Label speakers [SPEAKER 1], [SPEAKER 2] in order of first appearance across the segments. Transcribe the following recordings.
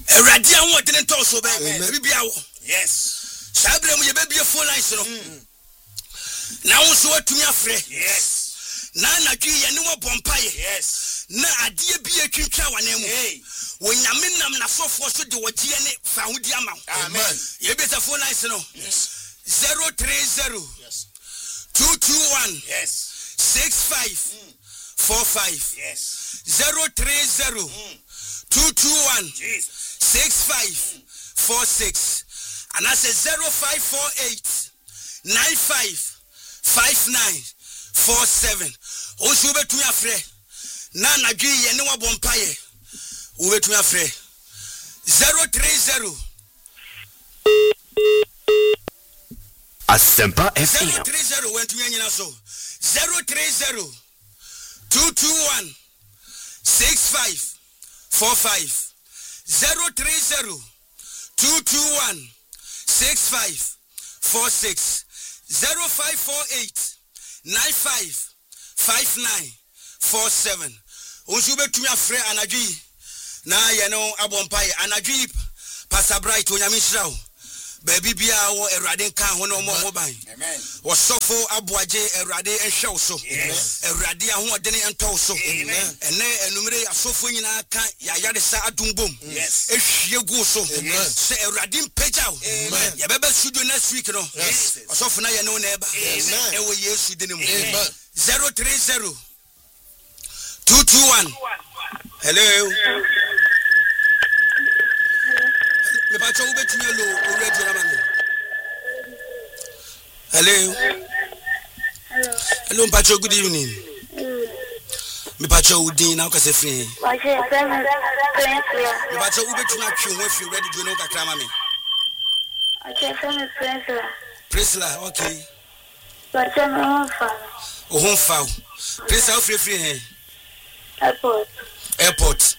[SPEAKER 1] Eradi anwo de nto so be bibia wo.
[SPEAKER 2] Yes.
[SPEAKER 1] Sabre mu ye be bie phone lines no. Na wo so atumi afre.
[SPEAKER 2] Yes.
[SPEAKER 1] Na na twi ye ne wo bompaye.
[SPEAKER 2] Yes.
[SPEAKER 1] Na ade bi atwitwa wane mu. Wo nyame nam na sofo so de wo tie ne fa hodi ama.
[SPEAKER 2] Amen.
[SPEAKER 1] Ye be sa phone lines no.
[SPEAKER 2] Yes.
[SPEAKER 1] 030
[SPEAKER 2] Yes.
[SPEAKER 1] 221
[SPEAKER 2] Yes.
[SPEAKER 1] 6545
[SPEAKER 2] Yes.
[SPEAKER 1] 030 221
[SPEAKER 2] Jesus.
[SPEAKER 1] 6546 and I say 0548 955947 also be to me afre na na dwi ye ne wabɔ mpaye wo be to me afre 030
[SPEAKER 3] Asempa FM
[SPEAKER 1] 030 went to me nyina so 030 221 6545 030 221 6546 0548 955947 onsu betumi afre anadwi na ye no abompai anadwi Pastor Bright onyame hirawo baby bia wo Erade kan ho no mo ban
[SPEAKER 2] Amen.
[SPEAKER 1] wo sofo aboaje Erade ehwew so Erade ahoɔdene ntɔw so ene enumere asofo nyina ka ya yade sa adumbom ehwie gu so se Erade mpagyaw ya bebe studio next week no asofo na ye no na eba ewo Yesu dene mu 030 221 hello me ba cho ube tumi lo already na mami hello hello Mpacho, good evening me Pacho udin na ka se free me Pacho ube tumi atwe ho free ready do no kakra mami Priscilla okay
[SPEAKER 4] Pacho no fa
[SPEAKER 1] o fa Priscilla free he airport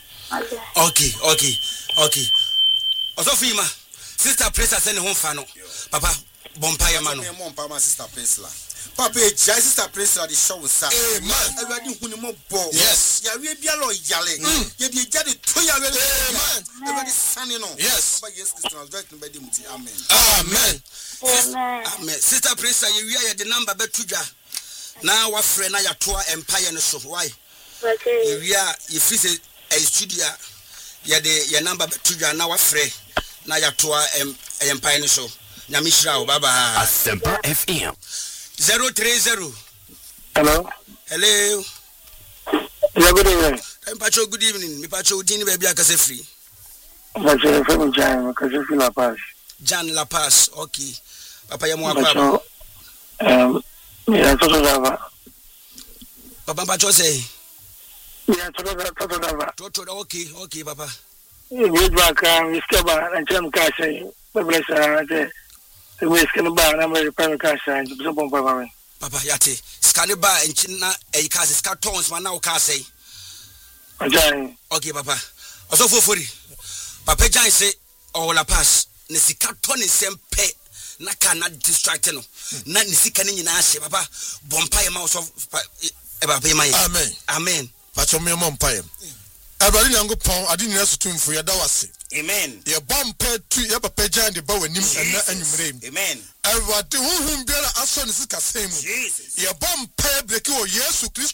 [SPEAKER 1] okay Osofima, Sister Priscilla send home fano. Papa, bompire mano.
[SPEAKER 2] My sister Priscilla. Papa, Sister Priscilla, the show was amen. Everybody who know more. Yes. Ya we be allo yale. Ya be jadi toya we. Amen. Everybody sanning on.
[SPEAKER 1] Yes.
[SPEAKER 2] Papa, yes, Christian, direct nobody muti. Amen.
[SPEAKER 1] Amen. Amen. Sister Priscilla, you hear the number betuja. Na wa friend na ya toa empire no so. Why?
[SPEAKER 4] Okay.
[SPEAKER 1] You hear you feel a studio. Ya de ya number betuja na wa friend na ya toa empire no so. Nyamishira o baba.
[SPEAKER 3] Asempa FM
[SPEAKER 1] 030.
[SPEAKER 5] Hello.
[SPEAKER 1] Hello.
[SPEAKER 5] Yeah, good evening.
[SPEAKER 1] Mpacho, good evening. Me Pacho udini baby akase free.
[SPEAKER 5] Pacho from Jan, akase free La Paz.
[SPEAKER 1] Jan La Paz. Okay. Papa ya mwa kwa.
[SPEAKER 5] Yeah, Toto Dava.
[SPEAKER 1] Papa Pacho say.
[SPEAKER 5] Yeah, Toto Dava.
[SPEAKER 1] Toto okay papa.
[SPEAKER 5] We back we step back and tell cash. Bless we scan bar na me pay cash and so bomb papa.
[SPEAKER 1] Papa yate. Scan bar and na e cash scan tons man na o cash say.
[SPEAKER 5] Jan.
[SPEAKER 1] Okay papa. Oso fofori. Papa Jan say o La Paz. Ne sika ton sempe na kana distract no. Na ne sika ni nyina ahye papa. Bompa ma oso papa mai. Amen.
[SPEAKER 6] Pacho me mompae. Everybody nango pon adi nyina so tumfo ya da wase.
[SPEAKER 2] Amen.
[SPEAKER 6] Ye bompa tu ye papa Jan de ba wanim na anwumre.
[SPEAKER 2] Amen.
[SPEAKER 6] Everybody who biara aso ne sika same.
[SPEAKER 2] Jesus.
[SPEAKER 6] Ye bompa breki o Yesu Kristo